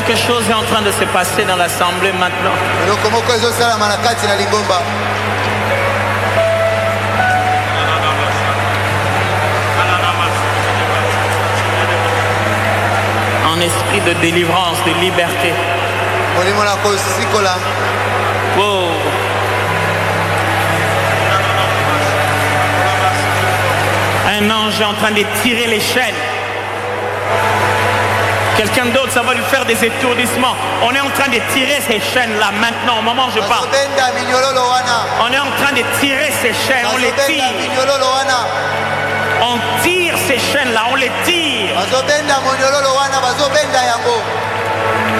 Quelque chose est en train de se passer dans l'assemblée maintenant. En esprit de délivrance, de liberté. Wow. Un ange est en train de tirer les chaînes. Quelqu'un d'autre, ça va lui faire des étourdissements. On est en train de tirer ces chaînes-là maintenant, au moment où je parle. On est en train de tirer ces chaînes, on les tire. On tire ces chaînes-là, on les tire.